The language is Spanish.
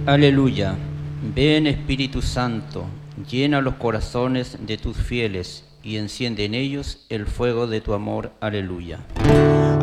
Aleluya. Ven Espíritu Santo, llena los corazones de tus fieles y enciende en ellos el fuego de tu amor. Aleluya.